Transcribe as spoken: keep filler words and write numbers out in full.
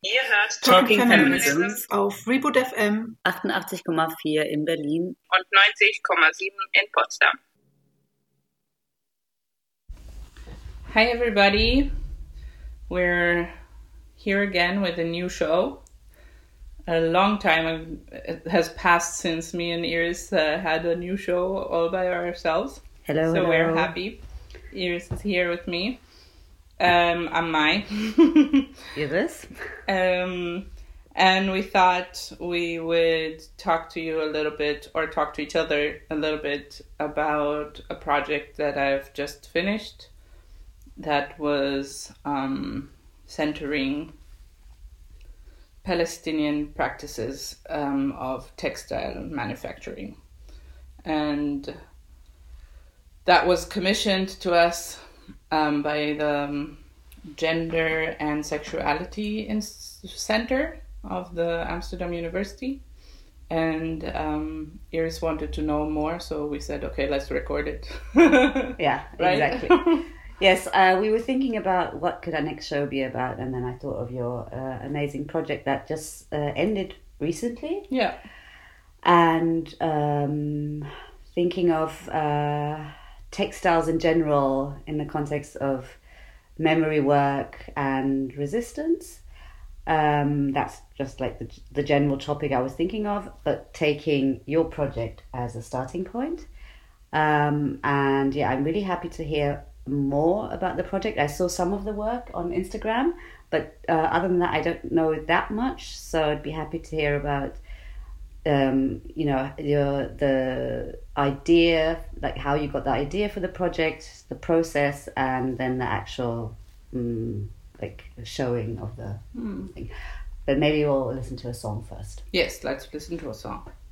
Ihr hört Talking, Talking Feminism, Feminism auf Reboot F M achtundachtzig Komma vier in Berlin und neunzig Komma sieben in Potsdam. Hi everybody, we're here again with a new show. A long time has passed since me and Iris uh, had a new show all by ourselves. Hello, so hello. We're happy. Iris is here with me. Um, I'm Mai. Iris. Um, and we thought we would talk to you a little bit, or talk to each other a little bit about a project that I've just finished that was um, centering Palestinian practices um, of textile manufacturing. And that was commissioned to us um, by the um, Gender and Sexuality in- Center of the Amsterdam University. And um, Iris wanted to know more, so we said, okay, let's record it. Yeah, right? Exactly. Yes, uh, we were thinking about what could our next show be about, and then I thought of your uh, amazing project that just uh, ended recently. Yeah. And um, thinking of uh, textiles in general in the context of memory work and resistance. Um, that's just like the, the general topic I was thinking of, but taking your project as a starting point. Um, and yeah, I'm really happy to hear more about the project. I saw some of the work on Instagram, but uh, other than that I don't know that much, so I'd be happy to hear about um, you know, your the idea, like how you got the idea for the project, the process, and then the actual um, like showing of the mm. thing. But maybe we'll listen to a song first. Yes, let's listen to a song.